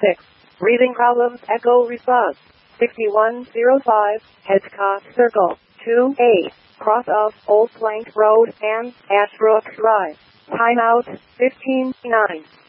6. Breathing problems, echo response. 6105, Hedgecott Circle, 2A, cross of Old Plank Road and Ashbrook Drive. Timeout, 15:09.